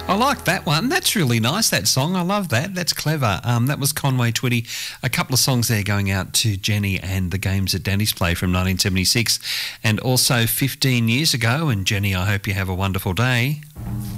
I like that one. That's really nice, that song. I love that. That's clever. That was Conway Twitty. A couple of songs there going out to Jenny and the Games at Danny's Play from 1976 and also 15 years ago. And Jenny, I hope you have a wonderful day.